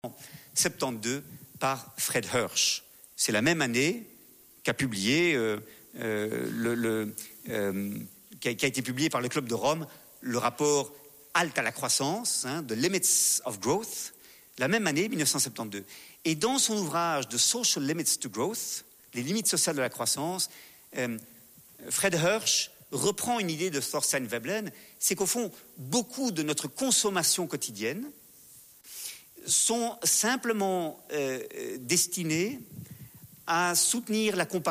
1972 par Fred Hersch. C'est la même année qu'a publié qui a été publié par le Club de Rome le rapport Halte à la croissance, The Limits of Growth, la même année, 1972. Et dans son ouvrage The Social Limits to Growth, les limites sociales de la croissance, Fred Hersch reprend une idée de Thorstein Veblen, c'est qu'au fond, beaucoup de notre consommation quotidienne sont simplement destinées à soutenir la comparaison